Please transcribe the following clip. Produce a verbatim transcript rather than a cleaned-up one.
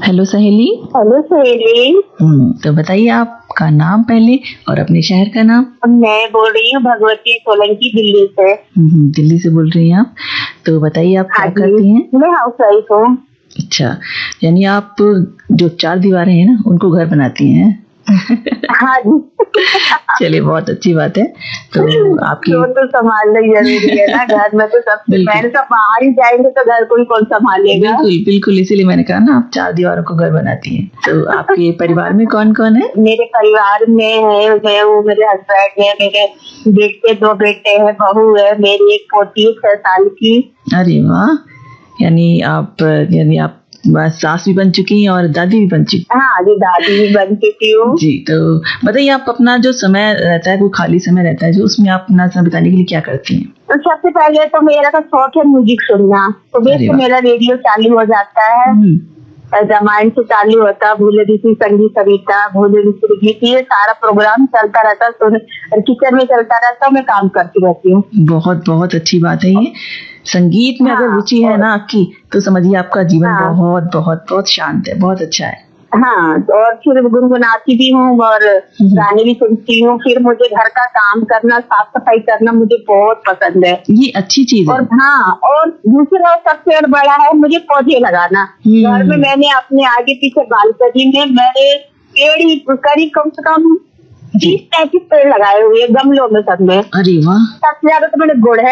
Hello सहेली। Hello सहेली। हम्म तो बताइए आपका नाम पहले और अपने शहर का नाम। मैं बोल रही हूँ भगवती सोलंकी, दिल्ली से। हम्म दिल्ली से बोल रही हैं आप। तो बताइए आप हाँ क्या करती हैं। मैं हाउस वाइफ हूँ। अच्छा, यानी आप जो चार दीवारें हैं ना उनको घर बनाती हैं। हाँ जी। चलिए बहुत अच्छी बात है। तो आपकी तो, तो संभालना जरूरी है ना घर में, तो सबसे पहले सब बाहर ही जाएंगे तो घर को ही कौन संभालेगा। बिल्कुल बिल्कुल, इसीलिए मैंने कहा ना आप चार दीवारों को घर बनाती हैं। तो आपके परिवार में कौन कौन है। मेरे परिवार में है मैं हूँ, मेरे हस्बैंड है, मेरे बेटे दो बेटे हैं, बहू है मेरी एक पोती छह साल की। अरे वाह, यानी आप यानी आप बस सास भी बन चुकी हैं और दादी भी बन चुकी। हाँ जी, दादी भी बन चुकी हूँ जी। तो बताइए आप अपना जो समय रहता है, वो खाली समय रहता है जो, उसमें आप अपना समय बिताने के लिए क्या करती हैं। तो सबसे पहले तो मेरा का शौक है म्यूजिक सुनना। तो बेस मेरा रेडियो चालू हो जाता है, रामायण से चालू होता, भूले ऋषि संगीत सविता, भूले ऋषि गीत, ये सारा प्रोग्राम चलता रहता, सुन किचन में चलता रहता, मैं काम करती रहती हूँ। बहुत बहुत अच्छी बात है ये। संगीत में हाँ, अगर रुचि है ना आपकी, तो समझिए आपका जीवन हाँ, बहुत बहुत बहुत शांत है, बहुत अच्छा है। हाँ, और फिर गुनगुनाती भी हूँ और गाने भी सुनती हूँ। फिर मुझे घर का काम करना, साफ सफाई करना मुझे बहुत पसंद है। ये अच्छी चीज है। और हाँ, और दूसरा सबसे बड़ा है मुझे पौधे लगाना। घर में मैंने अपने आगे पीछे बालकनी में मैंने पेड़ ही करीब कम से कम तीस पैंतीस पेड़ लगाए हुए गमलों में सब में। अरे वाह, सबसे ज्यादा तो मैंने गुड़ है